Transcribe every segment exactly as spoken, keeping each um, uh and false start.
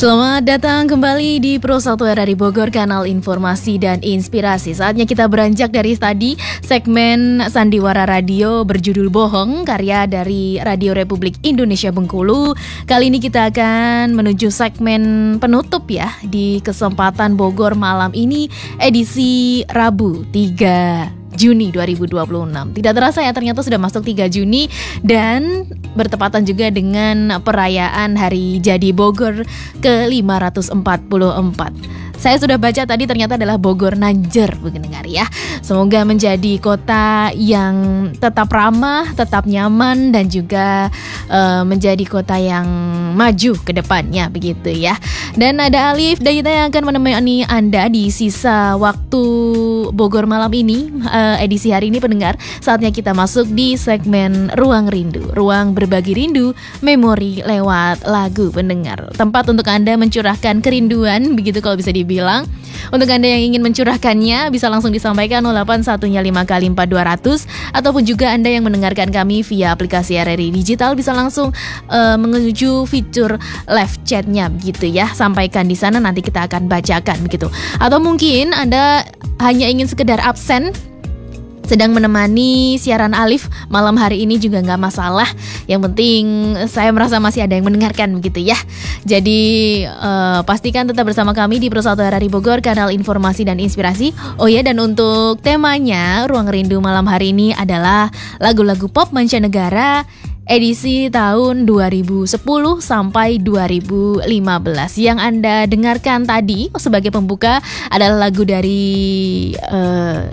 Selamat datang kembali di Pro satu R R I Bogor, kanal informasi dan inspirasi. Saatnya kita beranjak dari tadi segmen Sandiwara Radio berjudul Bohong, karya dari Radio Republik Indonesia Bengkulu. Kali ini kita akan menuju segmen penutup ya, di kesempatan Bogor malam ini, edisi Rabu tiga Juni dua ribu dua puluh enam. Tidak terasa ya, ternyata sudah masuk tiga Juni dan bertepatan juga dengan perayaan Hari Jadi Bogor ke lima ratus empat puluh empat. Saya sudah baca tadi, ternyata adalah Bogor Nanjer, pendengar ya. Semoga menjadi kota yang tetap ramah, tetap nyaman, dan juga uh, menjadi kota yang maju ke depannya, begitu ya. Dan ada Alif Dayita yang akan menemani Anda di sisa waktu Bogor malam ini, uh, edisi hari ini, pendengar. Saatnya kita masuk di segmen Ruang Rindu, ruang berbagi rindu, memori lewat lagu, pendengar. Tempat untuk Anda mencurahkan kerinduan, begitu kalau bisa dibilang. bilang. Untuk Anda yang ingin mencurahkannya, bisa langsung disampaikan nol delapan satu lima kali empat dua ratus, ataupun juga Anda yang mendengarkan kami via aplikasi R R I Digital bisa langsung uh, menuju fitur live chatnya, begitu ya. Sampaikan di sana, nanti kita akan bacakan, begitu. Atau mungkin Anda hanya ingin sekedar absen, sedang menemani siaran Alif malam hari ini juga nggak masalah. Yang penting saya merasa masih ada yang mendengarkan, begitu ya. Jadi uh, pastikan tetap bersama kami di Pro satu R R I Bogor, kanal informasi dan inspirasi. Oh ya, dan untuk temanya Ruang Rindu malam hari ini adalah lagu-lagu pop mancanegara edisi tahun dua ribu sepuluh sampai dua ribu lima belas. Yang Anda dengarkan tadi sebagai pembuka adalah lagu dari uh,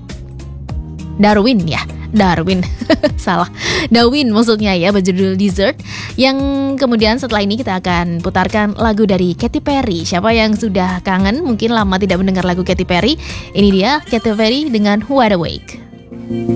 Darwin ya, Darwin, salah, Darwin maksudnya ya, berjudul Desert. Yang kemudian setelah ini kita akan putarkan lagu dari Katy Perry. Siapa yang sudah kangen, mungkin lama tidak mendengar lagu Katy Perry, ini dia Katy Perry dengan Wide Awake.